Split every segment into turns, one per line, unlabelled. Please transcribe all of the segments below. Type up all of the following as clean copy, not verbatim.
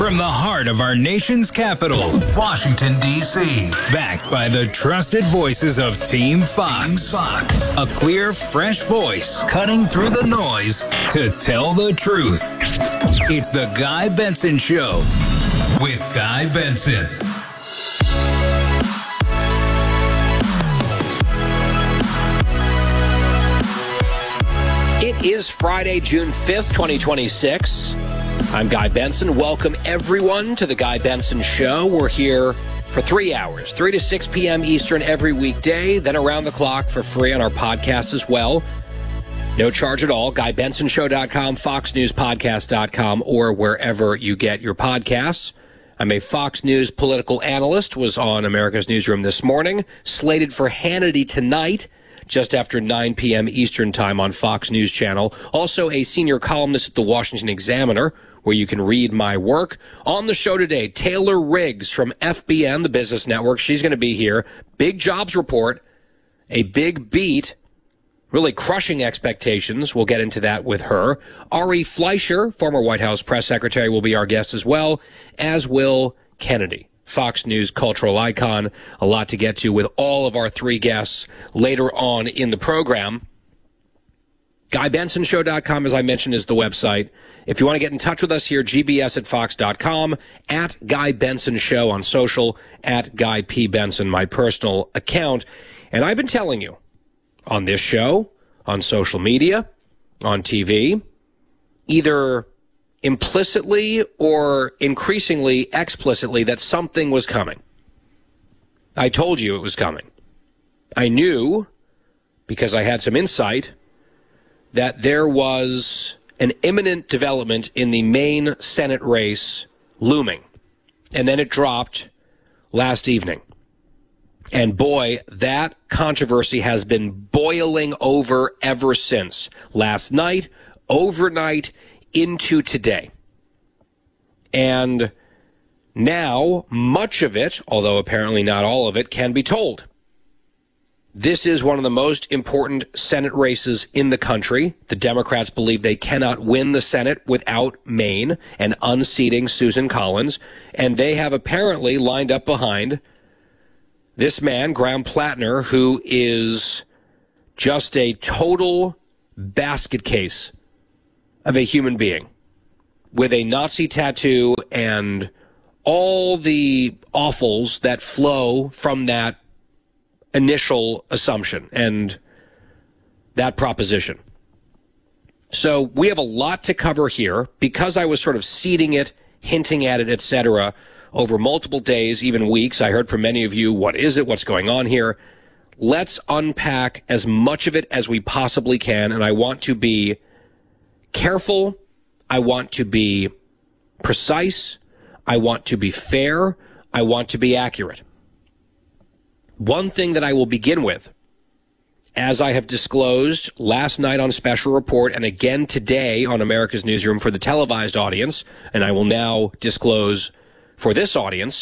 From the heart of our nation's capital, Washington, D.C. Backed by the trusted voices of Team Fox. A clear, fresh voice cutting through the noise to tell the truth. It's the Guy Benson Show with Guy Benson.
It is Friday, June 5th, 2026. I'm Guy Benson. Welcome, everyone, to the Guy Benson Show. We're here for 3 hours, 3 to 6 p.m. Eastern every weekday, then around the clock for free on our podcast as well. No charge at all. GuyBensonShow.com, FoxNewsPodcast.com, or wherever you get your podcasts. I'm a Fox News political analyst, was on America's Newsroom this morning, slated for Hannity tonight, just after 9 p.m. Eastern Time on Fox News Channel. Also a senior columnist at the Washington Examiner, where you can read my work. On the show today, Taylor Riggs from FBN, the business network. She's going to be here. Big jobs report, a big beat, really crushing expectations. We'll get into that with her. Ari Fleischer, former White House press secretary, will be our guest as well, as will Kennedy, Fox News cultural icon. A lot to get to with all of our three guests later on in the program. GuyBensonShow.com, as I mentioned, is the website. If you want to get in touch with us here, gbs@fox.com, at Guy Benson Show on social, at Guy P. Benson, my personal account. And I've been telling you on this show, on social media, on TV, either implicitly or increasingly explicitly, that something was coming. I told you it was coming. I knew, because I had some insight, that there was an imminent development in the Maine Senate race looming. And then it dropped last evening. And boy, that controversy has been boiling over ever since. Last night, overnight, into today. And now, much of it, although apparently not all of it, can be told. This is one of the most important Senate races in the country. The Democrats believe they cannot win the Senate without Maine and unseating Susan Collins. And they have apparently lined up behind this man, Graham Plattner, who is just a total basket case of a human being with a Nazi tattoo and all the awfuls that flow from that initial assumption and that proposition. So we have a lot to cover here because I was sort of seeding it, hinting at it, etc., over multiple days, even weeks. I heard from many of you, what is it? What's going on here? Let's unpack as much of it as we possibly can, and I want to be careful. I want to be precise. I want to be fair. I want to be accurate. One thing that I will begin with, as I have disclosed last night on Special Report and again today on America's Newsroom for the televised audience, and I will now disclose for this audience,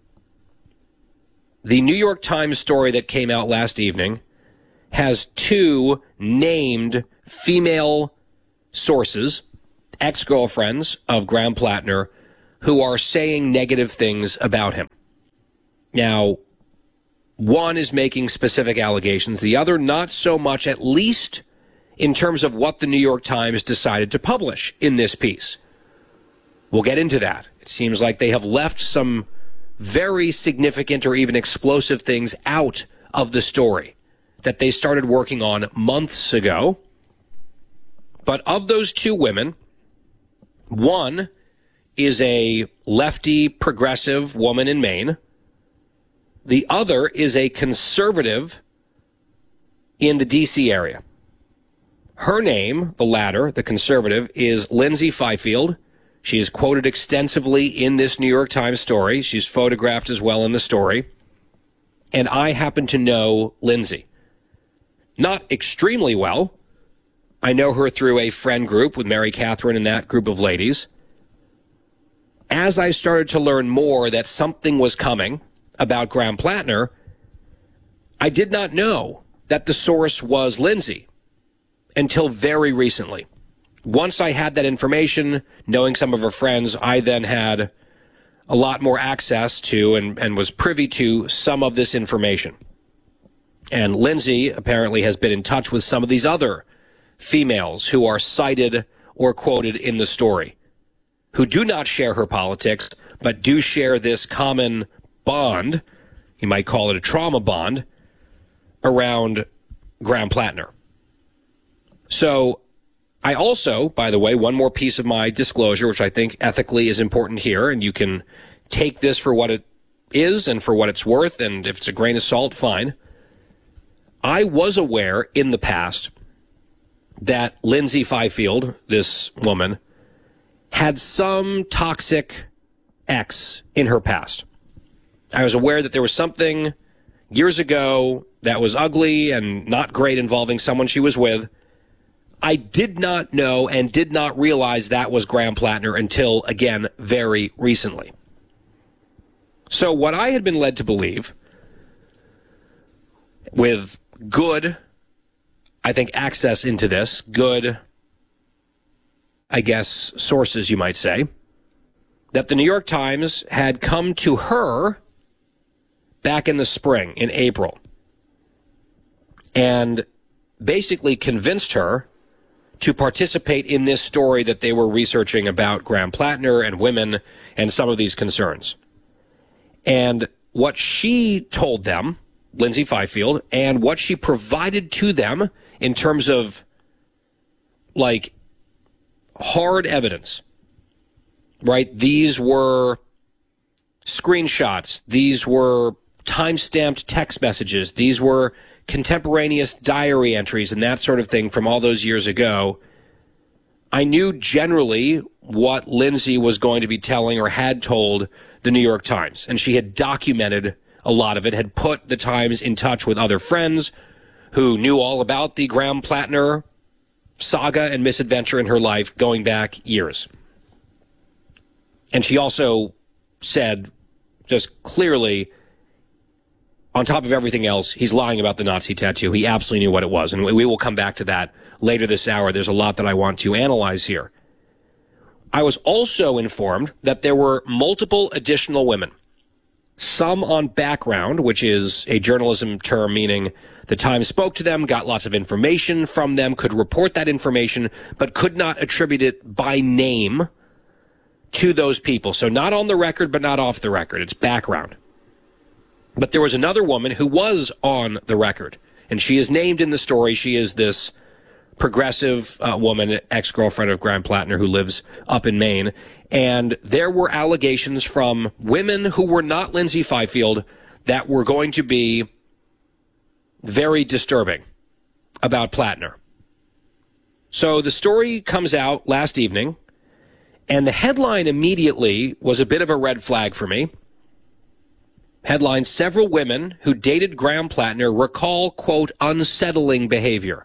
the New York Times story that came out last evening has two named female sources, ex-girlfriends of Graham Plattner, who are saying negative things about him. Now, one is making specific allegations, the other not so much, at least in terms of what the New York Times decided to publish in this piece. We'll get into that. It seems like they have left some very significant or even explosive things out of the story that they started working on months ago. But of those two women, one is a lefty progressive woman in Maine. The other is a conservative in the D.C. area. Her name, the latter, the conservative, is Lindsay Fifield. She is quoted extensively in this New York Times story. She's photographed as well in the story. And I happen to know Lindsay. Not extremely well. I know her through a friend group with Mary Catherine and that group of ladies. As I started to learn more that something was coming about Graham Plattner, I did not know that the source was Lindsay until very recently. Once I had that information, knowing some of her friends, I then had a lot more access to and was privy to some of this information. And Lindsay apparently has been in touch with some of these other females who are cited or quoted in the story, who do not share her politics, but do share this common bond, you might call it a trauma bond, around Graham Plattner. So I also, by the way, one more piece of my disclosure, which I think ethically is important here, and you can take this for what it is and for what it's worth, and if it's a grain of salt, fine. I was aware in the past that Lindsay Fifield, this woman, had some toxic ex in her past. I was aware that there was something years ago that was ugly and not great involving someone she was with. I did not know and did not realize that was Graham Plattner until, again, very recently. So what I had been led to believe, with good, I think, access into this, good, I guess, sources, you might say, that the New York Times had come to her back in the spring, in April, and basically convinced her to participate in this story that they were researching about Graham Plattner and women and some of these concerns. And what she told them, Lindsay Fifield, and what she provided to them in terms of, like, hard evidence, right? These were screenshots. These were time-stamped text messages. These were contemporaneous diary entries and that sort of thing from all those years ago. I knew generally what Lindsay was going to be telling or had told the New York Times, and she had documented a lot of it, had put the Times in touch with other friends who knew all about the Graham Plattner saga and misadventure in her life going back years. And she also said just clearly, on top of everything else, he's lying about the Nazi tattoo. He absolutely knew what it was. And we will come back to that later this hour. There's a lot that I want to analyze here. I was also informed that there were multiple additional women, some on background, which is a journalism term meaning the Times spoke to them, got lots of information from them, could report that information, but could not attribute it by name to those people. So not on the record, but not off the record. It's background. But there was another woman who was on the record, and she is named in the story. She is this progressive woman, ex-girlfriend of Graham Plattner, who lives up in Maine. And there were allegations from women who were not Lindsay Fifield that were going to be very disturbing about Plattner. So the story comes out last evening, and the headline immediately was a bit of a red flag for me. Headline, several women who dated Graham Plattner recall, quote, unsettling behavior.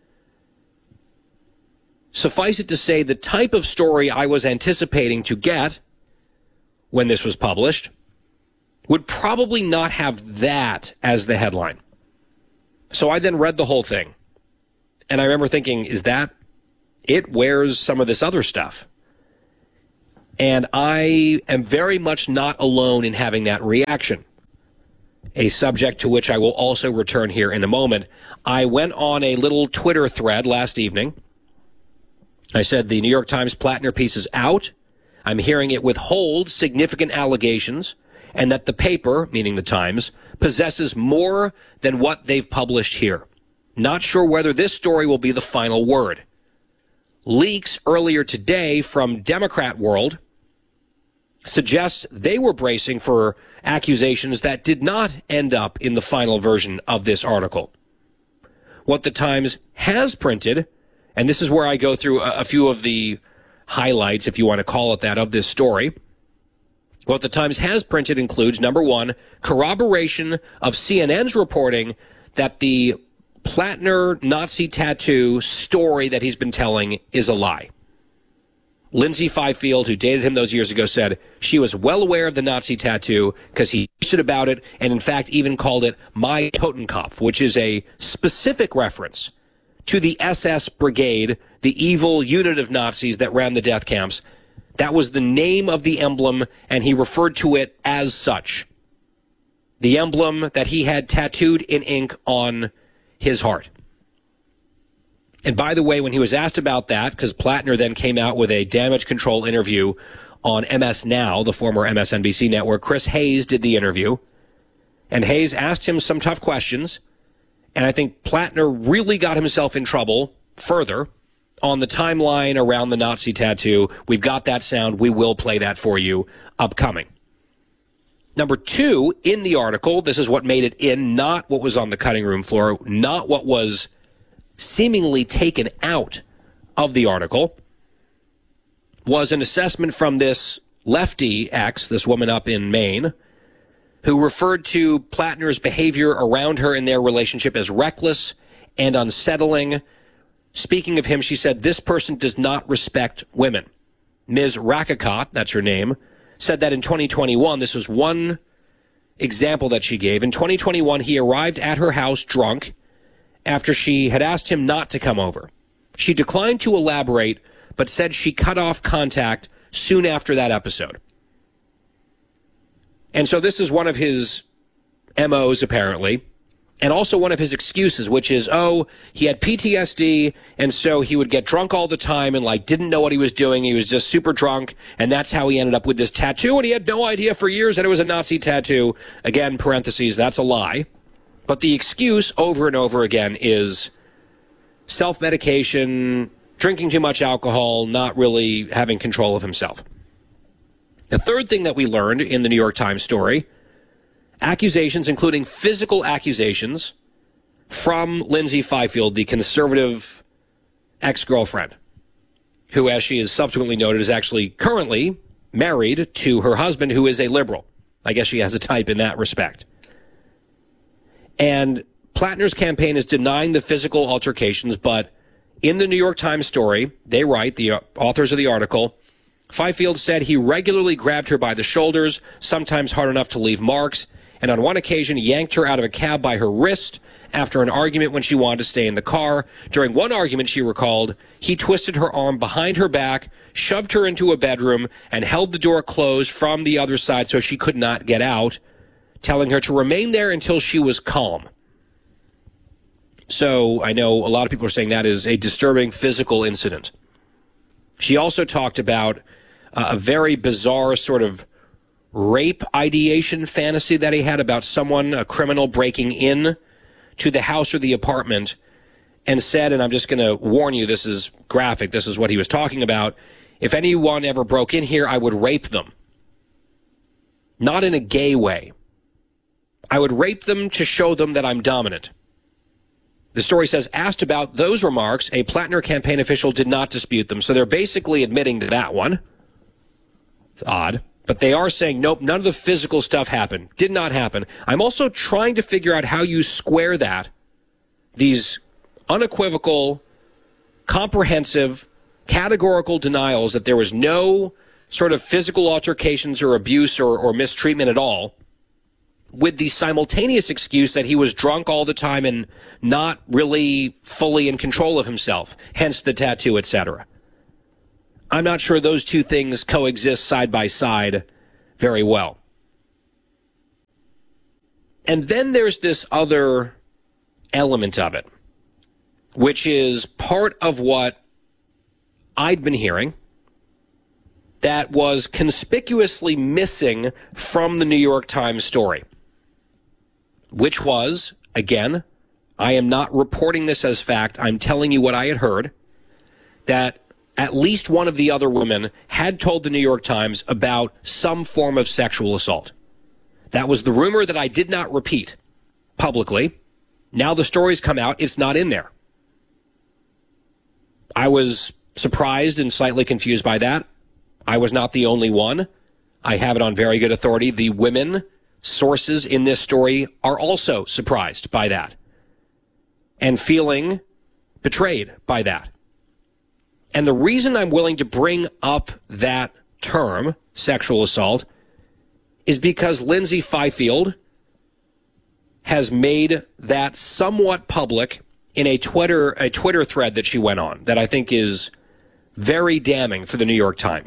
Suffice it to say, the type of story I was anticipating to get when this was published would probably not have that as the headline. So I then read the whole thing, and I remember thinking, is that it? Where's some of this other stuff? And I am very much not alone in having that reaction, a subject to which I will also return here in a moment. I went on a little Twitter thread last evening. I said the New York Times Plattner piece is out. I'm hearing it withhold significant allegations, and that the paper, meaning the Times, possesses more than what they've published here. Not sure whether this story will be the final word. Leaks earlier today from Democrat World suggest they were bracing for accusations that did not end up in the final version of this article. What the Times has printed, and this is where I go through a few of the highlights, if you want to call it that, of this story. What the Times has printed includes, number one, corroboration of CNN's reporting that the Plattner Nazi tattoo story that he's been telling is a lie. Lindsay Fifield, who dated him those years ago, said she was well aware of the Nazi tattoo because he posted about it and, in fact, even called it My Totenkopf, which is a specific reference to the SS Brigade, the evil unit of Nazis that ran the death camps That was the name of the emblem, and he referred to it as such. The emblem that he had tattooed in ink on his heart. And by the way, when he was asked about that, because Plattner then came out with a damage control interview on MS Now, the former MSNBC network, Chris Hayes did the interview. And Hayes asked him some tough questions. And I think Plattner really got himself in trouble further on the timeline around the Nazi tattoo. We've got that sound. We will play that for you upcoming. Number two, in the article, this is what made it in, not what was on the cutting room floor, not what was seemingly taken out of the article, was an assessment from this lefty ex, this woman up in Maine, who referred to Plattner's behavior around her in their relationship as reckless and unsettling. Speaking of him, she said, "This person does not respect women." Ms. Rakakot, that's her name, said that in 2021, this was one example that she gave. In 2021, he arrived at her house drunk after she had asked him not to come over. She declined to elaborate, but said she cut off contact soon after that episode. And so this is one of his MOs, apparently, and also one of his excuses, which is, he had PTSD, and so he would get drunk all the time and, didn't know what he was doing. He was just super drunk, and that's how he ended up with this tattoo, and he had no idea for years that it was a Nazi tattoo. Again, parentheses, that's a lie. But the excuse over and over again is self-medication, drinking too much alcohol, not really having control of himself. The third thing that we learned in the New York Times story, accusations, including physical accusations, from Lindsay Fifield, the conservative ex-girlfriend, who, as she is subsequently noted, is actually currently married to her husband, who is a liberal. I guess she has a type in that respect. And Plattner's campaign is denying the physical altercations, but in the New York Times story, they write, the authors of the article, Fifield said he regularly grabbed her by the shoulders, sometimes hard enough to leave marks, and on one occasion yanked her out of a cab by her wrist after an argument when she wanted to stay in the car. During one argument, she recalled, he twisted her arm behind her back, shoved her into a bedroom, and held the door closed from the other side so she could not get out, telling her to remain there until she was calm. So I know a lot of people are saying that is a disturbing physical incident. She also talked about a very bizarre sort of rape ideation fantasy that he had about someone, a criminal, breaking in to the house or the apartment, and said, and I'm just going to warn you, this is graphic, this is what he was talking about, if anyone ever broke in here, I would rape them. Not in a gay way. I would rape them to show them that I'm dominant. The story says, asked about those remarks, a Plattner campaign official did not dispute them. So they're basically admitting to that one. It's odd. But they are saying, nope, none of the physical stuff happened. Did not happen. I'm also trying to figure out how you square that. These unequivocal, comprehensive, categorical denials that there was no sort of physical altercations or abuse or mistreatment at all, with the simultaneous excuse that he was drunk all the time and not really fully in control of himself, hence the tattoo, etc. I'm not sure those two things coexist side by side very well. And then there's this other element of it, which is part of what I'd been hearing that was conspicuously missing from the New York Times story, which was, again, I am not reporting this as fact, I'm telling you what I had heard, that at least one of the other women had told the New York Times about some form of sexual assault. That was the rumor that I did not repeat publicly. Now the story's come out, it's not in there. I was surprised and slightly confused by that. I was not the only one. I have it on very good authority. The women sources in this story are also surprised by that and feeling betrayed by that. And the reason I'm willing to bring up that term, sexual assault, is because Lindsay Fifield has made that somewhat public in a Twitter thread that she went on that I think is very damning for the New York Times.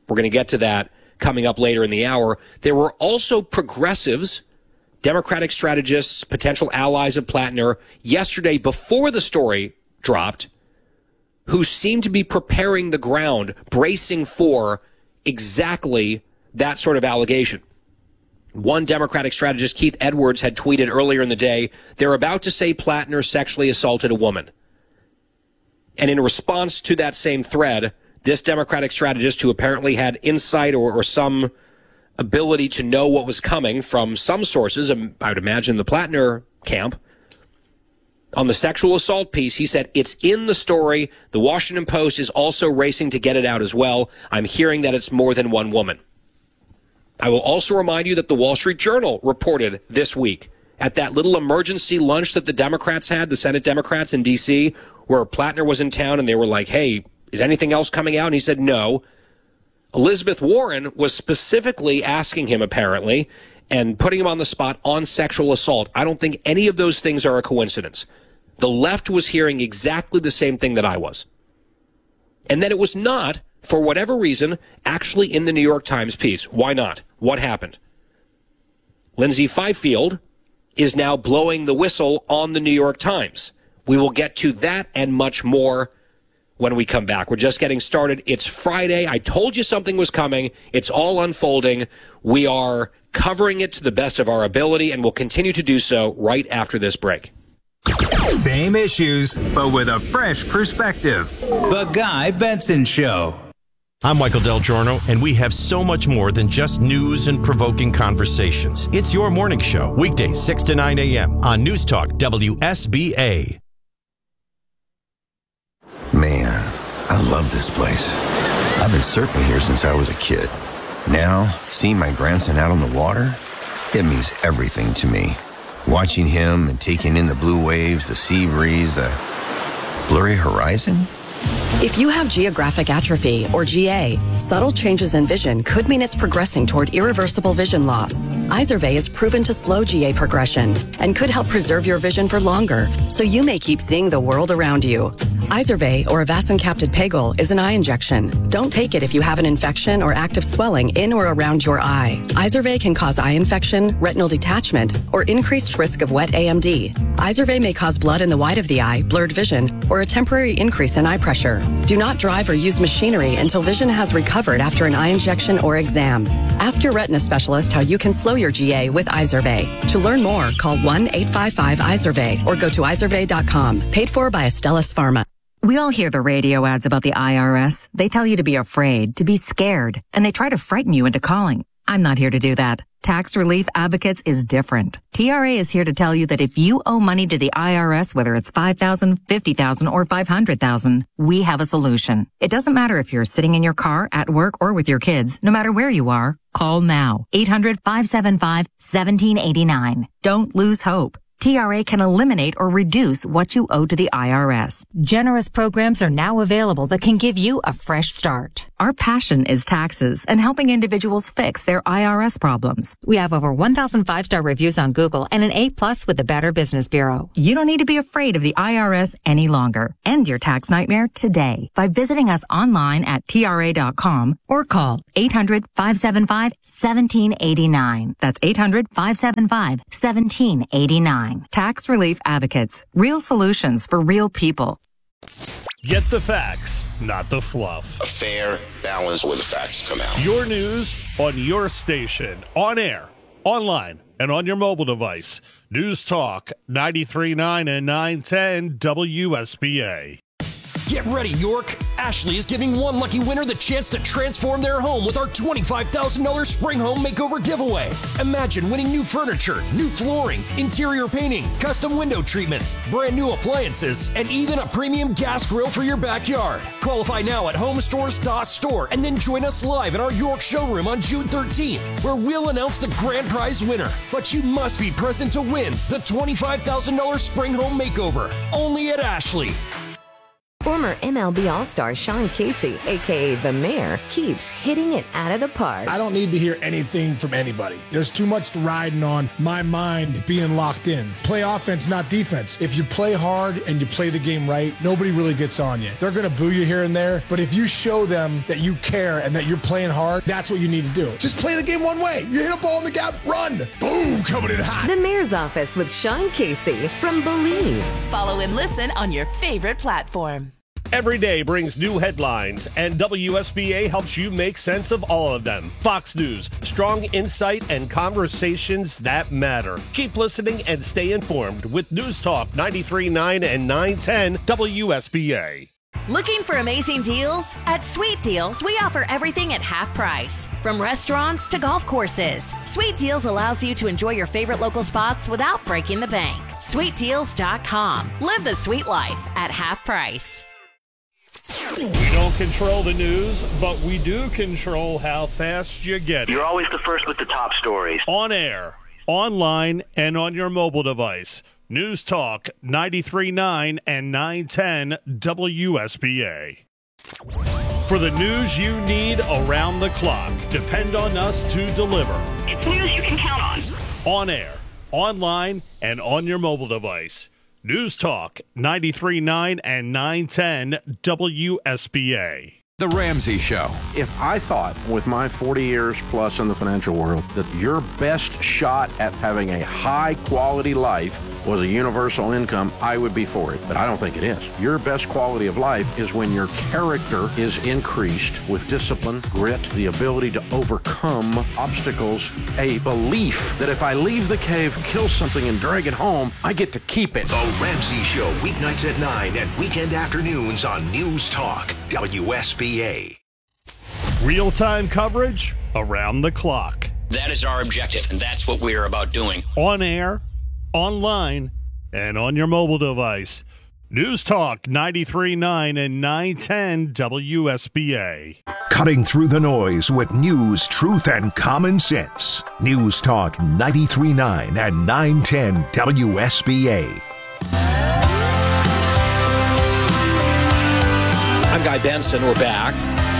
We're going to get to that coming up later in the hour. There were also progressives, Democratic strategists, potential allies of Plattner, yesterday before the story dropped, who seemed to be preparing the ground, bracing for exactly that sort of allegation. One Democratic strategist, Keith Edwards, had tweeted earlier in the day, they're about to say Plattner sexually assaulted a woman. And in response to that same thread, this Democratic strategist, who apparently had insight or some ability to know what was coming from some sources, I would imagine the Plattner camp, on the sexual assault piece, he said, it's in the story. The Washington Post is also racing to get it out as well. I'm hearing that it's more than one woman. I will also remind you that the Wall Street Journal reported this week at that little emergency lunch that the Democrats had, the Senate Democrats in D.C., where Plattner was in town and they were like, hey, is anything else coming out? And he said no. Elizabeth Warren was specifically asking him, apparently, and putting him on the spot on sexual assault. I don't think any of those things are a coincidence. The left was hearing exactly the same thing that I was. And then it was not, for whatever reason, actually in the New York Times piece. Why not? What happened? Lindsay Fifield is now blowing the whistle on the New York Times. We will get to that and much more when we come back. We're just getting started. It's Friday. I told you something was coming. It's all unfolding. We are covering it to the best of our ability, and we'll continue to do so right after this break.
Same issues, but with a fresh perspective. The Guy Benson Show.
I'm Michael Del Giorno, and we have so much more than just news and provoking conversations. It's your morning show, weekdays 6 to 9 a.m. on News Talk WSBA.
Man, I love this place. I've been surfing here since I was a kid. Now, seeing my grandson out on the water, it means everything to me. Watching him and taking in the blue waves, the sea breeze, the blurry horizon.
If you have geographic atrophy, or GA, subtle changes in vision could mean it's progressing toward irreversible vision loss. Izervay is proven to slow GA progression and could help preserve your vision for longer, so you may keep seeing the world around you. Izervay, or avacincaptad pegol, is an eye injection. Don't take it if you have an infection or active swelling in or around your eye. Izervay can cause eye infection, retinal detachment, or increased risk of wet AMD. Izervay may cause blood in the white of the eye, blurred vision, or a temporary increase in eye pressure. Do not drive or use machinery until vision has recovered after an eye injection or exam. Ask your retina specialist how you can slow your GA with Izervay. To learn more, call 1-855-IZERVAY or go to izervay.com. Paid for by Astellas Pharma.
We all hear the radio ads about the IRS. They tell you to be afraid, to be scared, and they try to frighten you into calling. I'm not here to do that. Tax Relief Advocates is different. TRA is here to tell you that if you owe money to the IRS, whether it's $5,000, $50,000, or $500,000, we have a solution. It doesn't matter if you're sitting in your car, at work, or with your kids. No matter where you are, call now. 800-575-1789. Don't lose hope. TRA can eliminate or reduce what you owe to the IRS.
Generous programs are now available that can give you a fresh start.
Our passion is taxes and helping individuals fix their IRS problems.
We have over 1,000 5-star reviews on Google and an A+ with the Better Business Bureau.
You don't need to be afraid of the IRS any longer. End your tax nightmare today by visiting us online at TRA.com or call 800-575-1789. That's 800-575-1789. Tax Relief Advocates. Real solutions for real people.
Get the facts, not the fluff.
A fair balance where the facts come out.
Your news on your station, on air, online, and on your mobile device. News Talk 93.9 and 910 WSBA.
Get ready, York. Ashley is giving one lucky winner the chance to transform their home with our $25,000 Spring Home Makeover giveaway. Imagine winning new furniture, new flooring, interior painting, custom window treatments, brand new appliances, and even a premium gas grill for your backyard. Qualify now at homestores.store and then join us live in our York showroom on June 13th, where we'll announce the grand prize winner. But you must be present to win the $25,000 Spring Home Makeover, only at Ashley.
Former MLB All-Star Sean Casey, a.k.a. The Mayor, keeps hitting it out of the park.
I don't need to hear anything from anybody. There's too much riding on my mind being locked in. Play offense, not defense. If you play hard and you play the game right, nobody really gets on you. They're going to boo you here and there, but if you show them that you care and that you're playing hard, that's what you need to do. Just play the game one way. You hit a ball in the gap, run. Boom, coming in hot.
The Mayor's Office with Sean Casey from Believe.
Follow and listen on your favorite platform.
Every day brings new headlines, and WSBA helps you make sense of all of them. Fox News, strong insight and conversations that matter. Keep listening and stay informed with News Talk 93.9 and 910 WSBA.
Looking for amazing deals? At Sweet Deals, we offer everything at half price. From restaurants to golf courses, Sweet Deals allows you to enjoy your favorite local spots without breaking the bank. SweetDeals.com. Live the sweet life at half price.
We don't control the news, but we do control how fast you get it.
You're always the first with the top stories.
On air, online, and on your mobile device. News Talk 93.9 and 910 WSBA. For the news you need around the clock, depend on us to deliver.
It's news you can count on.
On air, online, and on your mobile device. News Talk 93.9 and 910 WSBA.
The Ramsey Show.
If I thought with my 40 years plus in the financial world that your best shot at having a high quality life was a universal income, I would be for it. But I don't think it is. Your best quality of life is when your character is increased with discipline, grit, the ability to overcome obstacles, a belief that if I leave the cave, kill something, and drag it home, I get to keep it.
The Ramsey Show, weeknights at 9 and weekend afternoons on News Talk, WSBA.
Real-time coverage around the clock.
That is our objective, and that's what we are about doing.
On air, online, and on your mobile device. News Talk 93.9 and 910 WSBA.
Cutting through the noise with news, truth, and common sense. News Talk 93.9 and 910 WSBA.
I'm Guy Benson. We're back.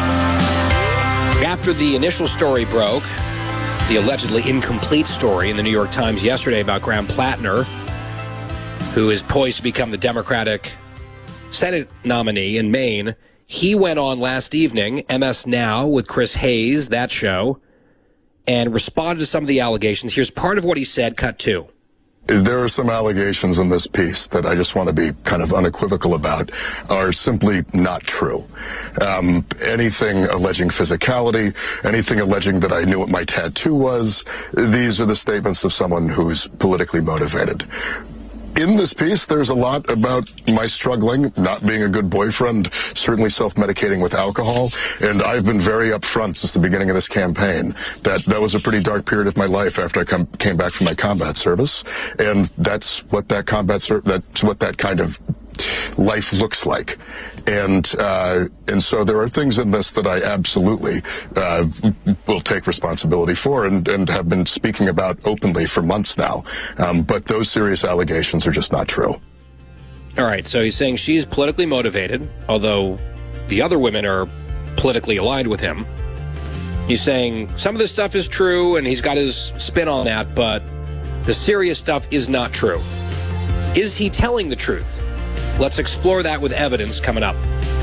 After the initial story broke, the allegedly incomplete story in the New York Times yesterday about Graham Plattner, who is poised to become the Democratic Senate nominee in Maine, he went on last evening, MS Now with Chris Hayes, that show, and responded to some of the allegations. Here's part of what he said, cut 2.
There are some allegations in this piece that I just want to be kind of unequivocal about are simply not true. Anything alleging physicality, anything alleging that I knew what my tattoo was, these are the statements of someone who's politically motivated. In this piece, there's a lot about my struggling, not being a good boyfriend, certainly self-medicating with alcohol, and I've been very upfront since the beginning of this campaign that was a pretty dark period of my life after I came back from my combat service, and that's what that kind of life looks like. And so there are things in this that I absolutely will take responsibility for and have been speaking about openly for months now. But those serious allegations are just not true.
All right, so he's saying she's politically motivated, although the other women are politically aligned with him. He's saying some of this stuff is true, and he's got his spin on that, but the serious stuff is not true. Is he telling the truth? Let's explore that with evidence coming up.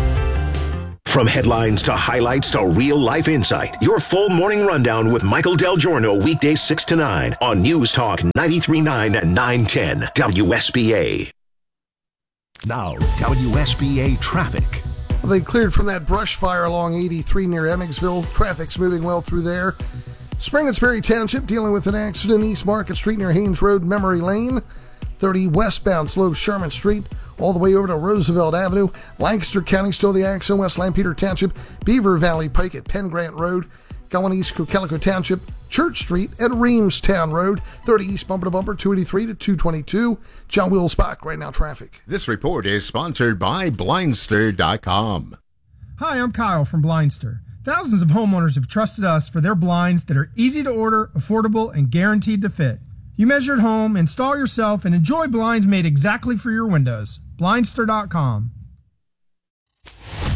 From headlines to highlights to real-life insight, your full morning rundown with Michael Del Giorno, weekdays 6 to 9 on News Talk 93.9 and 910 WSBA. Now, WSBA traffic.
Well, they cleared from that brush fire along 83 near Emmetsville. Traffic's moving well through there. Springettsbury Township dealing with an accident. East Market Street near Haynes Road, Memory Lane. 30 westbound slow Sherman Street all the way over to Roosevelt Avenue. Lancaster County still the accident. West Lampeter Township, Beaver Valley Pike at Penn Grant Road. Going east Cocalico Township, Church Street at Reamstown Road. 30 east bumper to bumper, 283 to 222. John Wills Bach, right now traffic.
This report is sponsored by Blindster.com.
Hi, I'm Kyle from Blindster. Thousands of homeowners have trusted us for their blinds that are easy to order, affordable, and guaranteed to fit. You measure at home, install yourself, and enjoy blinds made exactly for your windows. Blindster.com.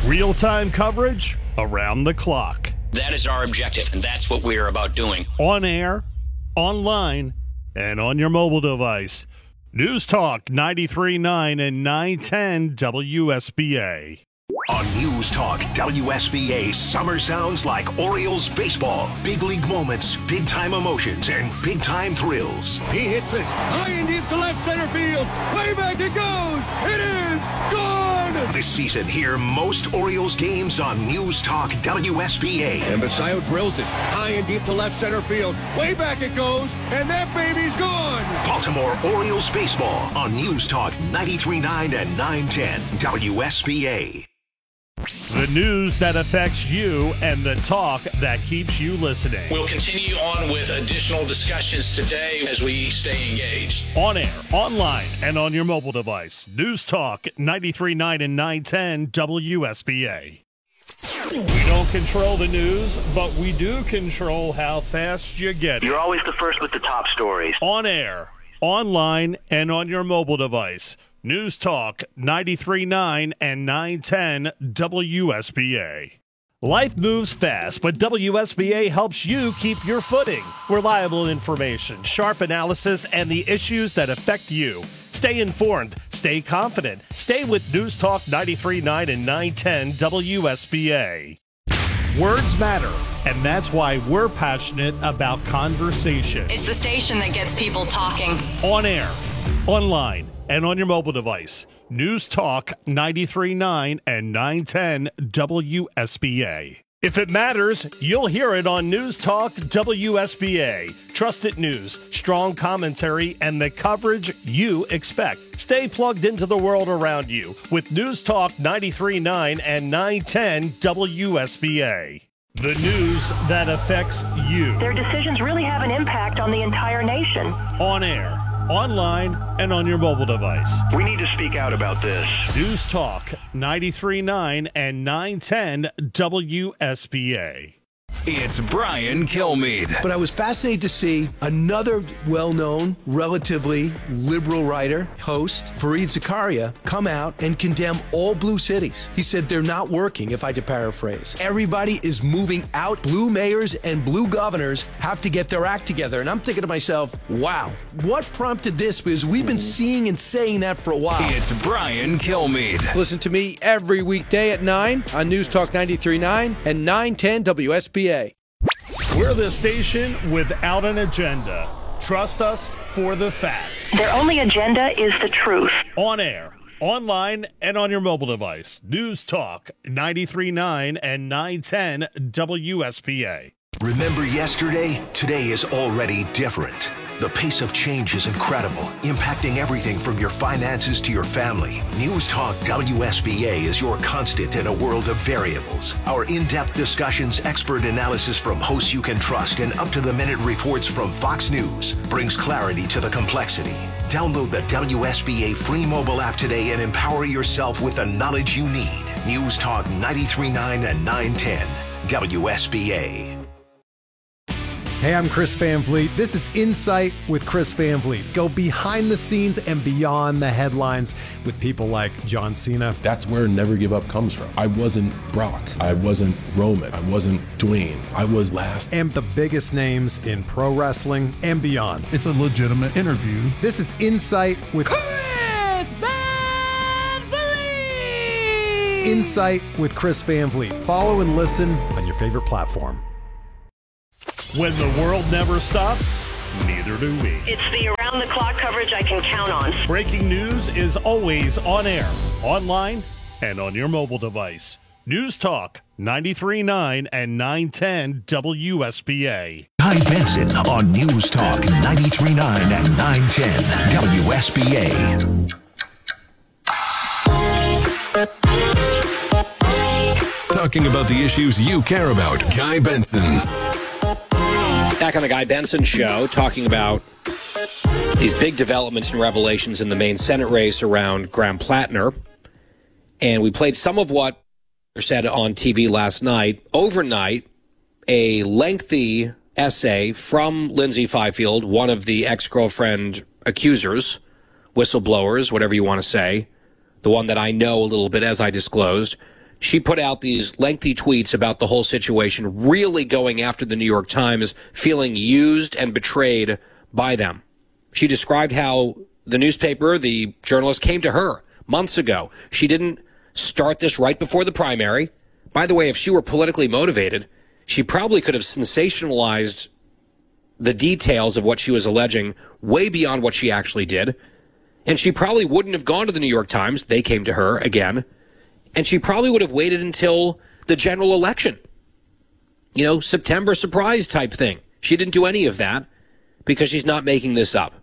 Real-time coverage around the clock.
That is our objective, and that's what we are about doing.
On air, online, and on your mobile device. News Talk 93.9 and 910 WSBA.
On News Talk WSBA, summer sounds like Orioles baseball. Big league moments, big-time emotions, and big-time thrills.
He hits this high and deep to left center field. Way back it goes. It is gone.
This season, hear most Orioles games on News Talk WSBA.
And Basayo drills it high and deep to left center field. Way back it goes, and that baby's gone.
Baltimore Orioles baseball on News Talk 93.9 and 910 WSBA.
The news that affects you and the talk that keeps you listening.
We'll continue on with additional discussions today as we stay engaged.
On air, online, and on your mobile device. News Talk 93.9 and 910 WSBA. We don't control the news, but we do control how fast you get it.
You're always the first with the top stories.
On air, online, and on your mobile device. News Talk 93.9 and 910 WSBA. Life moves fast, but WSBA helps you keep your footing. Reliable information, sharp analysis, and the issues that affect you. Stay informed, stay confident, stay with News Talk 93.9 and 910 WSBA. Words matter, and that's why we're passionate about conversation.
It's the station that gets people talking.
On air, online, and on your mobile device. News Talk 93.9 and 910 WSBA. If it matters, you'll hear it on News Talk WSBA. Trusted news, strong commentary, and the coverage you expect. Stay plugged into the world around you with News Talk 93.9 and 910 WSBA. The news that affects you.
Their decisions really have an impact on the entire nation.
On air, online, and on your mobile device.
We need to speak out about this.
News Talk 93.9 and 910 WSBA.
It's Brian Kilmeade.
But I was fascinated to see another well-known, relatively liberal writer, host, Fareed Zakaria, come out and condemn all blue cities. He said they're not working, if I had to paraphrase. Everybody is moving out. Blue mayors and blue governors have to get their act together. And I'm thinking to myself, wow, what prompted this? Because we've been seeing and saying that for a while.
It's Brian Kilmeade.
Listen to me every weekday at 9 on News Talk 93.9 and 910 WSBA.
We're the station without an agenda. Trust us for the facts.
Their only agenda is the truth.
On air, online, and on your mobile device. News Talk 93.9 and 910 WSBA.
Remember yesterday? Today is already different. The pace of change is incredible, impacting everything from your finances to your family. News Talk WSBA is your constant in a world of variables. Our in-depth discussions, expert analysis from hosts you can trust, and up-to-the-minute reports from Fox News brings clarity to the complexity. Download the WSBA free mobile app today and empower yourself with the knowledge you need. News Talk 93.9 and 910 WSBA.
Hey, I'm Chris Van Vliet. This is Insight with Chris Van Vliet. Go behind the scenes and beyond the headlines with people like John Cena.
That's where Never Give Up comes from. I wasn't Brock. I wasn't Roman. I wasn't Dwayne. I was last.
And the biggest names in pro wrestling and beyond.
It's a legitimate interview.
This is Insight with
Chris Van Vliet.
Insight with Chris Van Vliet. Follow and listen on your favorite platform.
When the world never stops, neither do we.
It's the around-the-clock coverage I can count on.
Breaking news is always on air, online, and on your mobile device. News Talk 93.9 and 910 WSBA.
Guy Benson on News Talk 93.9 and 910 WSBA.
Talking about the issues you care about. Guy Benson.
Back on the Guy Benson Show, talking about these big developments and revelations in the main Senate race around Graham Plattner. And we played some of what said on TV last night. Overnight, a lengthy essay from Lindsay Fifield, one of the ex-girlfriend accusers, whistleblowers, whatever you want to say, the one that I know a little bit as I disclosed, she put out these lengthy tweets about the whole situation, really going after the New York Times, feeling used and betrayed by them. She described how the newspaper, the journalist, came to her months ago. She didn't start this right before the primary. By the way, if she were politically motivated, she probably could have sensationalized the details of what she was alleging way beyond what she actually did. And she probably wouldn't have gone to the New York Times. They came to her again. And she probably would have waited until the general election. You know, September surprise type thing. She didn't do any of that because she's not making this up.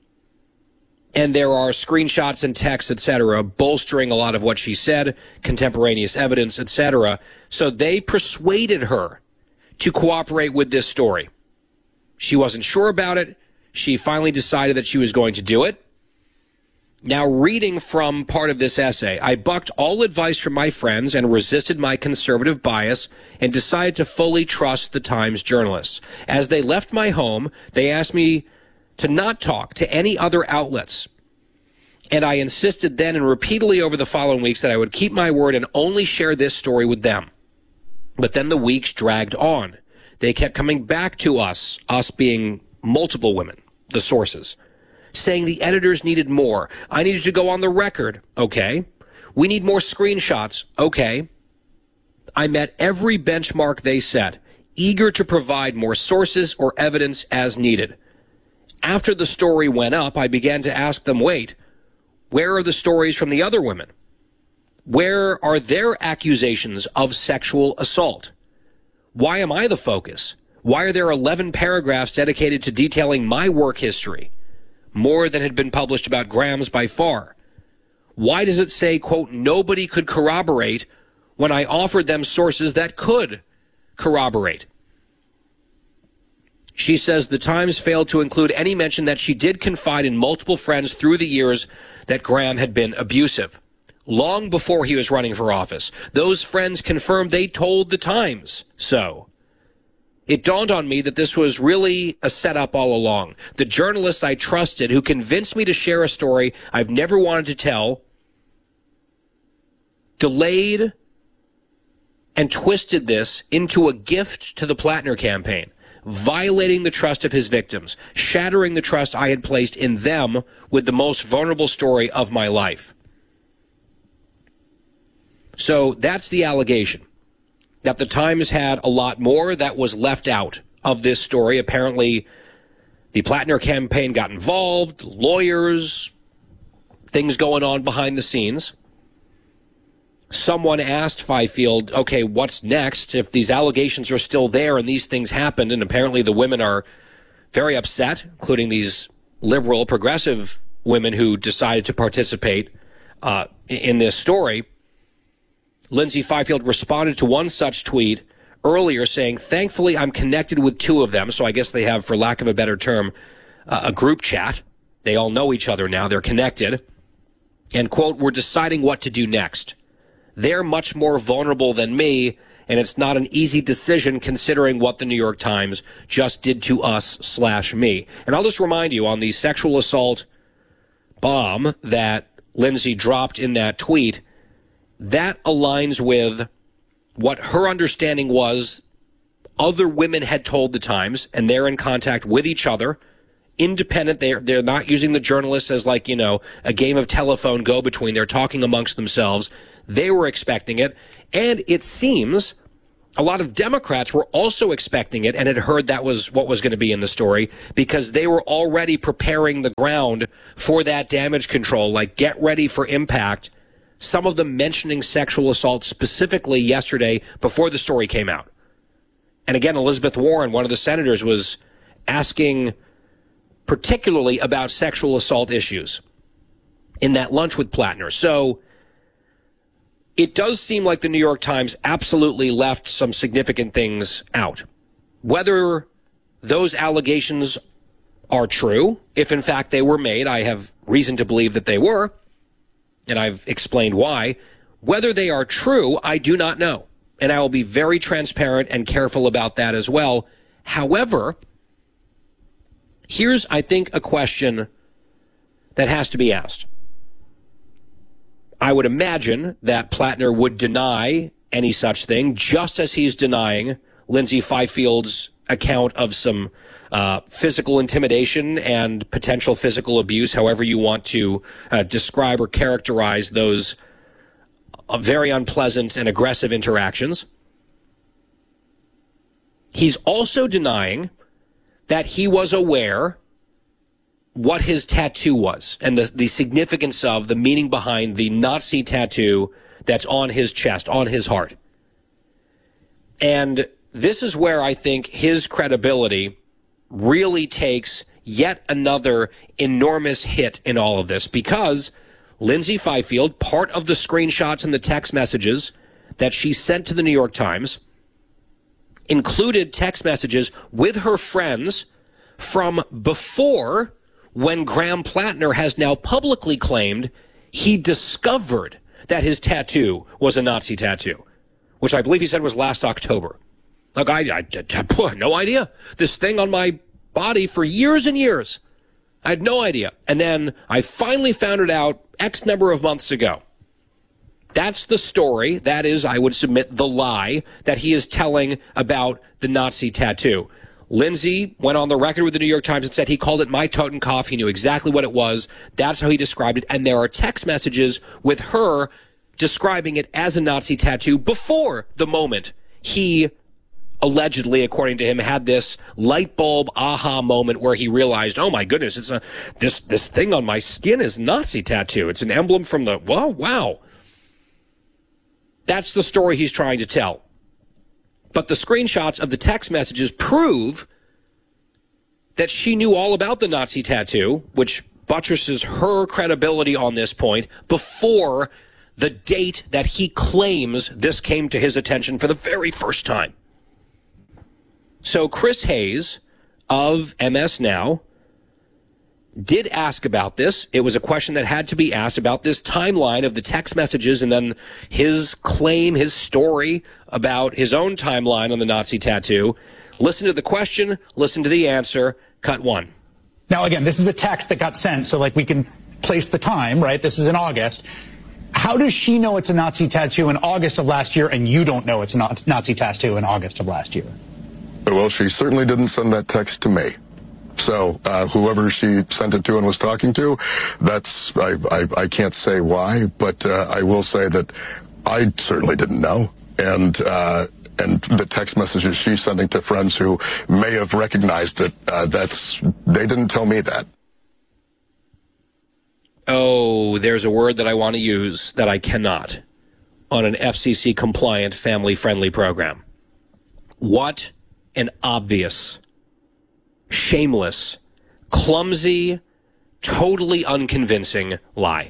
And there are screenshots and texts, etc., bolstering a lot of what she said, contemporaneous evidence, etc. So they persuaded her to cooperate with this story. She wasn't sure about it. She finally decided that she was going to do it. Now, reading from part of this essay, I bucked all advice from my friends and resisted my conservative bias and decided to fully trust the Times journalists. As they left my home, they asked me to not talk to any other outlets. And I insisted then and repeatedly over the following weeks that I would keep my word and only share this story with them. But then the weeks dragged on. They kept coming back to us being multiple women, the sources, saying the editors needed more. I needed to go on the record. Okay. We need more screenshots. Okay. I met every benchmark they set, eager to provide more sources or evidence as needed. After the story went up, I began to ask them, wait, where are the stories from the other women? Where are their accusations of sexual assault? Why am I the focus? Why are there 11 paragraphs dedicated to detailing my work history? More than had been published about Graham's by far. Why does it say, quote, nobody could corroborate when I offered them sources that could corroborate? She says the Times failed to include any mention that she did confide in multiple friends through the years that Graham had been abusive. Long before he was running for office, those friends confirmed they told the Times so. It dawned on me that this was really a setup all along. The journalists I trusted who convinced me to share a story I've never wanted to tell delayed and twisted this into a gift to the Plattner campaign, violating the trust of his victims, shattering the trust I had placed in them with the most vulnerable story of my life. So that's the allegation, that the Times had a lot more that was left out of this story. Apparently, the Plattner campaign got involved, lawyers, things going on behind the scenes. Someone asked Fifield, okay, what's next if these allegations are still there and these things happened? And apparently the women are very upset, including these liberal, progressive women who decided to participate in this story. Lindsay Fifield responded to one such tweet earlier saying, thankfully, I'm connected with two of them. So I guess they have, for lack of a better term, a group chat. They all know each other now. They're connected. And, quote, we're deciding what to do next. They're much more vulnerable than me, and it's not an easy decision considering what the New York Times just did to us/me. And I'll just remind you on the sexual assault bomb that Lindsay dropped in that tweet, that aligns with what her understanding was other women had told the Times, and they're in contact with each other, independent. They're not using the journalists as like, you know, a game of telephone go-between. They're talking amongst themselves. They were expecting it, and it seems a lot of Democrats were also expecting it and had heard that was what was going to be in the story because they were already preparing the ground for that damage control, like get ready for impact. Some of them mentioning sexual assault specifically yesterday before the story came out. And again, Elizabeth Warren, one of the senators, was asking particularly about sexual assault issues in that lunch with Plattner. So it does seem like the New York Times absolutely left some significant things out. Whether those allegations are true, if in fact they were made, I have reason to believe that they were, and I've explained why. Whether they are true, I do not know. And I will be very transparent and careful about that as well. However, here's, I think, a question that has to be asked. I would imagine that Plattner would deny any such thing, just as he's denying Lindsay Fifield's account of some physical intimidation and potential physical abuse, however you want to describe or characterize those very unpleasant and aggressive interactions. He's also denying that he was aware what his tattoo was and the significance of the meaning behind the Nazi tattoo that's on his chest, on his heart. And this is where I think his credibility really takes yet another enormous hit in all of this, because Lindsay Fifield, part of the screenshots and the text messages that she sent to the New York Times, included text messages with her friends from before, when Graham Plattner has now publicly claimed he discovered that his tattoo was a Nazi tattoo, which I believe he said was last October. Look, I had no idea. This thing on my body for years and years. I had no idea. And then I finally found it out X number of months ago. That's the story. That is, I would submit, the lie that he is telling about the Nazi tattoo. Lindsay went on the record with the New York Times and said he called it my Totenkopf. He knew exactly what it was. That's how he described it. And there are text messages with her describing it as a Nazi tattoo before the moment he allegedly, according to him, had this light bulb aha moment where he realized, oh my goodness, it's this thing on my skin is Nazi tattoo. It's an emblem from the, whoa, wow. That's the story he's trying to tell. But the screenshots of the text messages prove that she knew all about the Nazi tattoo, which buttresses her credibility on this point, before the date that he claims this came to his attention for the very first time. So Chris Hayes of MS Now did ask about this. It was a question that had to be asked about this timeline of the text messages and then his claim, his story about his own timeline on the Nazi tattoo. Listen to the question, listen to the answer, cut one.
Now, again, this is a text that got sent, so like we can place the time, right? This is in August. How does she know it's a Nazi tattoo in August of last year and you don't know it's a Nazi tattoo in August of last year?
Well, she certainly didn't send that text to me. So whoever she sent it to and was talking to, that's I can't say why, but I will say that I certainly didn't know. And the text messages she's sending to friends who may have recognized it, they didn't tell me that.
Oh, there's a word that I want to use that I cannot on an FCC-compliant, family-friendly program. What an obvious, shameless, clumsy, totally unconvincing lie.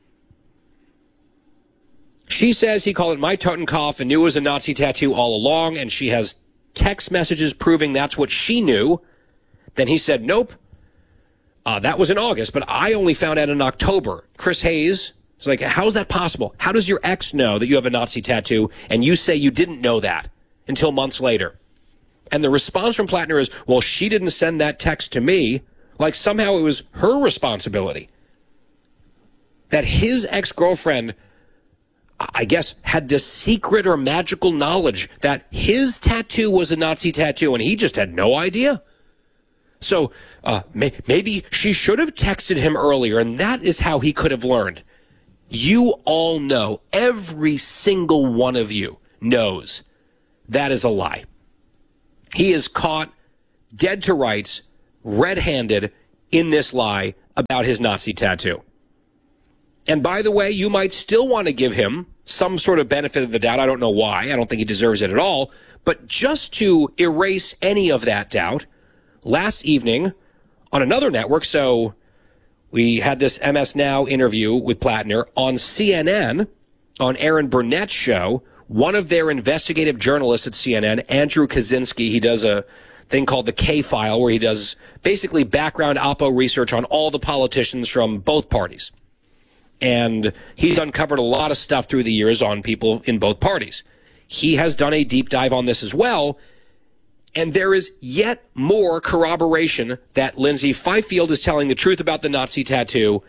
She says he called it my Totenkopf and knew it was a Nazi tattoo all along, and she has text messages proving that's what she knew. Then he said, nope, that was in August, but I only found out in October. Chris Hayes is like, how's that possible? How does your ex know that you have a Nazi tattoo, and you say you didn't know that until months later? And the response from Plattner is, well, she didn't send that text to me, like somehow it was her responsibility. That his ex-girlfriend, I guess, had this secret or magical knowledge that his tattoo was a Nazi tattoo, and he just had no idea. So maybe she should have texted him earlier, and that is how he could have learned. You all know, every single one of you knows that is a lie. He is caught dead to rights, red-handed in this lie about his Nazi tattoo. And by the way, you might still want to give him some sort of benefit of the doubt. I don't know why. I don't think he deserves it at all. But just to erase any of that doubt, last evening on another network, so we had this MS Now interview with Plattner on CNN, on Aaron Burnett's show. One of their investigative journalists at CNN, Andrew Kaczynski, he does a thing called the K-File, where he does basically background Oppo research on all the politicians from both parties. And he's uncovered a lot of stuff through the years on people in both parties. He has done a deep dive on this as well. And there is yet more corroboration that Lindsay Fifield is telling the truth about the Nazi tattoo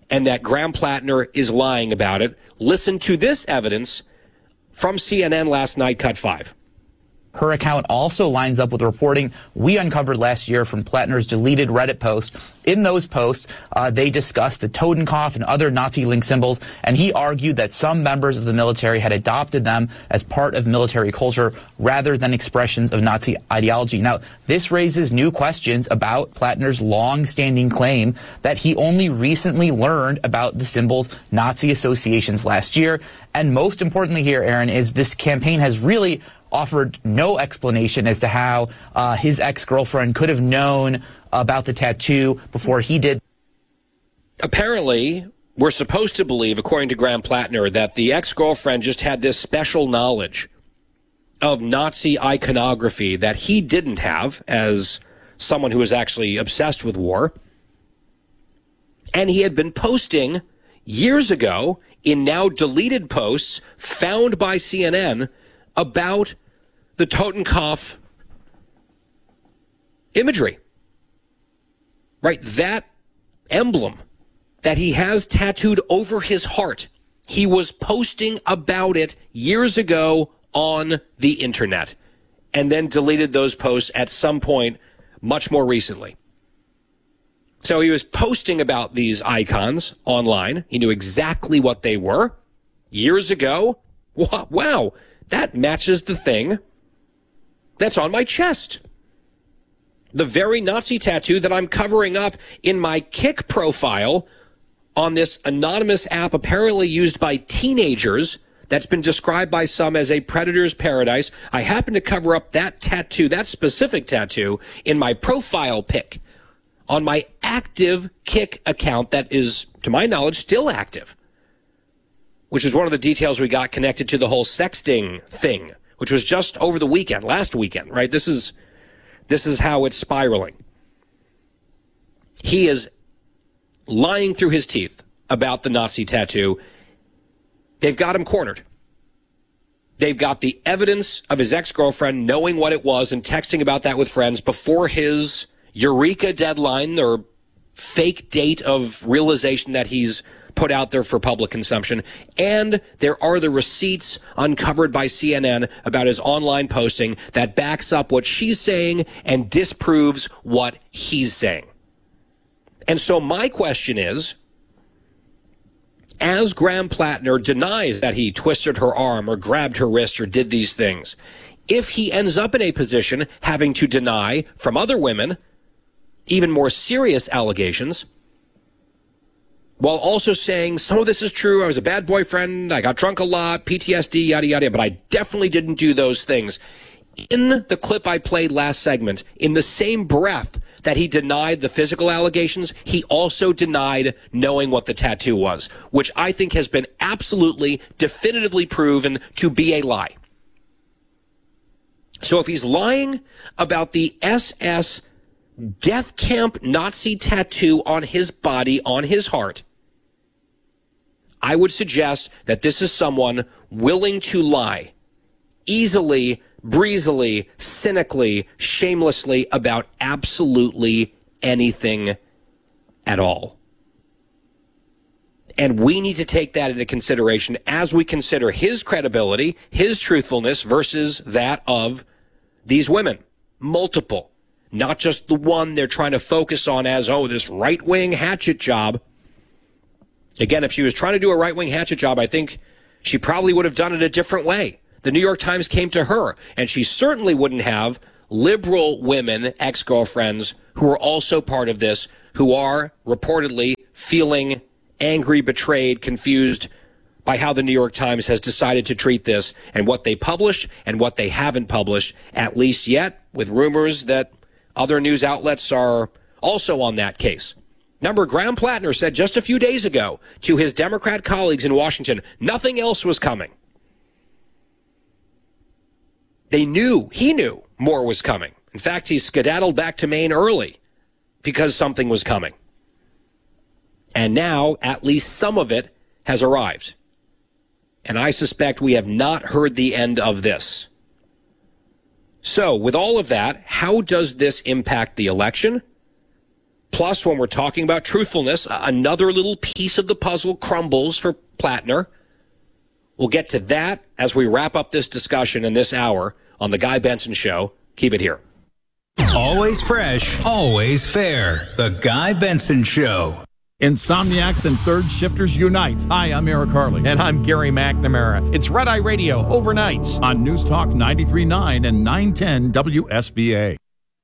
and that Graham Plattner is lying about it. Listen to this evidence from CNN last night, cut 5.
Her account also lines up with reporting we uncovered last year from Plattner's deleted Reddit post. In those posts, they discussed the Totenkopf and other Nazi-linked symbols, and he argued that some members of the military had adopted them as part of military culture rather than expressions of Nazi ideology. Now, this raises new questions about Plattner's long-standing claim that he only recently learned about the symbol's Nazi associations last year. And most importantly here, Aaron, is this campaign has really offered no explanation as to how his ex-girlfriend could have known about the tattoo before he did.
Apparently, we're supposed to believe, according to Graham Plattner, that the ex-girlfriend just had this special knowledge of Nazi iconography that he didn't have as someone who is actually obsessed with war. And he had been posting years ago in now deleted posts found by CNN about the Totenkopf imagery. Right? That emblem that he has tattooed over his heart. He was posting about it years ago on the internet and then deleted those posts at some point much more recently. So he was posting about these icons online. He knew exactly what they were years ago. Wow, that matches the thing that's on my chest. The very Nazi tattoo that I'm covering up in my Kik profile on this anonymous app apparently used by teenagers that's been described by some as a predator's paradise. I happen to cover up that tattoo, that specific tattoo, in my profile pic on my active Kik account that is, to my knowledge, still active, which is one of the details we got connected to the whole sexting thing, which was just over the weekend, last weekend, right? This is how it's spiraling. He is lying through his teeth about the Nazi tattoo. They've got him cornered. They've got the evidence of his ex-girlfriend knowing what it was and texting about that with friends before his Eureka deadline or fake date of realization that he's put out there for public consumption. And there are the receipts uncovered by CNN about his online posting that backs up what she's saying and disproves what he's saying. And so my question is, as Graham Plattner denies that he twisted her arm or grabbed her wrist or did these things, if he ends up in a position having to deny from other women even more serious allegations, while also saying some of this is true, I was a bad boyfriend, I got drunk a lot, PTSD, yada, yada, but I definitely didn't do those things. In the clip I played last segment, in the same breath that he denied the physical allegations, he also denied knowing what the tattoo was, which I think has been absolutely, definitively proven to be a lie. So if he's lying about the SS death camp Nazi tattoo on his body, on his heart, I would suggest that this is someone willing to lie easily, breezily, cynically, shamelessly about absolutely anything at all. And we need to take that into consideration as we consider his credibility, his truthfulness versus that of these women. Multiple. Not just the one they're trying to focus on as, oh, this right-wing hatchet job. Again, if she was trying to do a right-wing hatchet job, I think she probably would have done it a different way. The New York Times came to her, and she certainly wouldn't have liberal women, ex-girlfriends, who are also part of this, who are reportedly feeling angry, betrayed, confused by how the New York Times has decided to treat this and what they published and what they haven't published, at least yet, with rumors that other news outlets are also on that case. Remember, Graham Plattner said just a few days ago to his Democrat colleagues in Washington, nothing else was coming. He knew more was coming. In fact, he skedaddled back to Maine early because something was coming. And now, at least some of it has arrived. And I suspect we have not heard the end of this. So, with all of that, how does this impact the election? Plus, when we're talking about truthfulness, another little piece of the puzzle crumbles for Plattner. We'll get to that as we wrap up this discussion in this hour on The Guy Benson Show. Keep it here.
Always fresh, always fair. The Guy Benson Show.
Insomniacs and third shifters unite. Hi, I'm Eric Harley. And I'm Gary McNamara. It's Red Eye Radio overnights on News Talk 93.9 and 910 WSBA.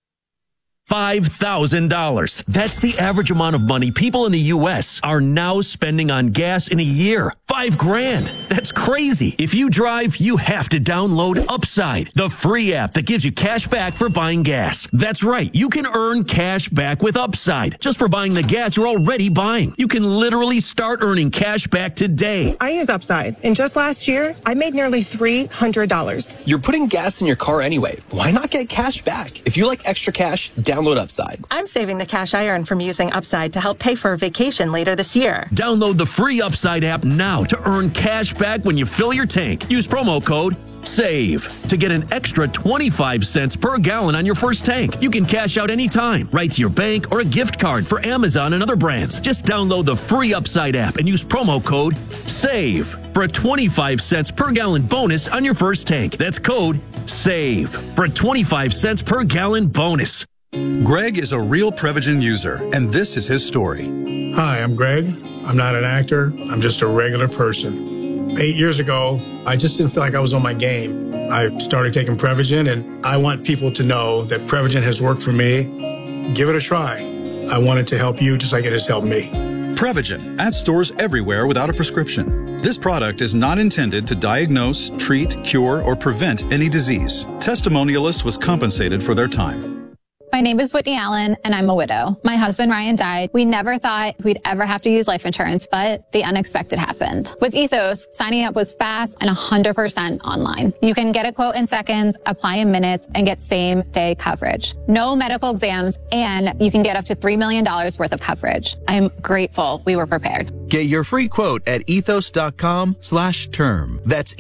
$5,000. That's the average amount of money people in the U.S. are now spending on gas in a year. $5,000. That's crazy. If you drive, you have to download Upside, the free app that gives you cash back for buying gas. That's right. You can earn cash back with Upside just for buying the gas you're already buying. You can literally start earning cash back today.
I use Upside, and just last year, I made nearly $300.
You're putting gas in your car anyway. Why not get cash back? If you like extra cash, download Upside.
I'm saving the cash I earn from using Upside to help pay for a vacation later this year.
Download the free Upside app now to earn cash back when you fill your tank. Use promo code SAVE to get an extra 25 cents per gallon on your first tank. You can cash out anytime, right to your bank or a gift card for Amazon and other brands. Just download the free Upside app and use promo code SAVE for a 25 cents per gallon bonus on your first tank. That's code SAVE for a 25 cents per gallon bonus.
Greg is a real Prevagen user, and this is his story.
Hi, I'm Greg. I'm not an actor. I'm just a regular person. 8 years ago, I just didn't feel like I was on my game. I started taking Prevagen, and I want people to know that Prevagen has worked for me. Give it a try. I want it to help you just like it has helped me.
Prevagen, at stores everywhere without a prescription. This product is not intended to diagnose, treat, cure, or prevent any disease. Testimonialist was compensated for their time.
My name is Whitney Allen, and I'm a widow. My husband, Ryan, died. We never thought we'd ever have to use life insurance, but the unexpected happened. With Ethos, signing up was fast and 100% online. You can get a quote in seconds, apply in minutes, and get same-day coverage. No medical exams, and you can get up to $3 million worth of coverage. I'm grateful we were prepared.
Get your free quote at ethos.com/term. That's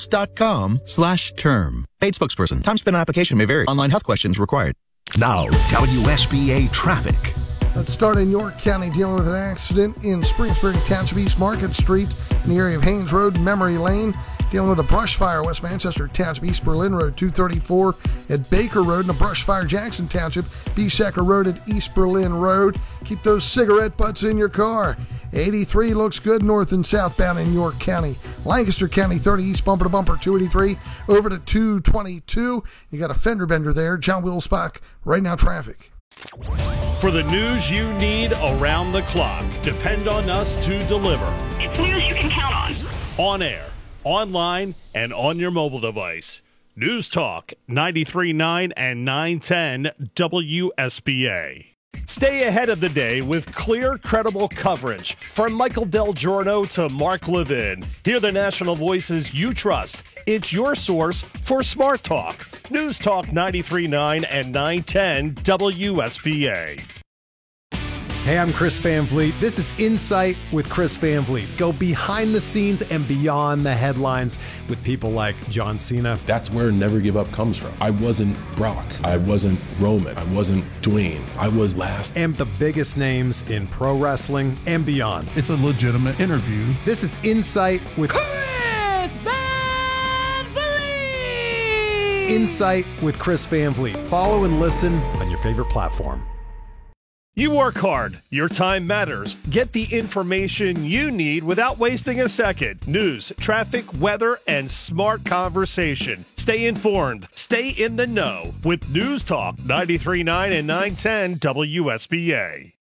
ethos.com/term. Paid spokesperson. Time spent on application may vary. Online health questions required.
Now, WSBA traffic.
Let's start in York County, dealing with an accident in Spring Township, East Market Street, in the area of Haynes Road, Memory Lane. Dealing with a brush fire, West Manchester Township, East Berlin Road, 234 at Baker Road, and a brush fire, Jackson Township, Beesacker Road at East Berlin Road. Keep those cigarette butts in your car. 83 looks good north and southbound in York County. Lancaster County, 30 east, bumper to bumper, 283 over to 222. You got a fender bender there. John Wilsbach, right now traffic.
For the news you need around the clock, depend on us to deliver.
It's news you can count on.
On air, online, and on your mobile device. News Talk 93.9 and 910 WSBA. Stay ahead of the day with clear, credible coverage. From Michael Del Giorno to Mark Levin. Hear the national voices you trust. It's your source for Smart Talk. News Talk 93.9 and 910 WSBA.
Hey, I'm Chris Van Vliet. This is Insight with Chris Van Vliet. Go behind the scenes and beyond the headlines with people like John Cena.
That's where Never Give Up comes from. I wasn't Brock. I wasn't Roman. I wasn't Dwayne. I was last.
And the biggest names in pro wrestling and beyond.
It's a legitimate interview.
This is Insight with
Chris Van Vliet.
Insight with Chris Van Vliet. Follow and listen on your favorite platform.
You work hard. Your time matters. Get the information you need without wasting a second. News, traffic, weather, and smart conversation. Stay informed. Stay in the know with News Talk 93.9 and 910 WSBA.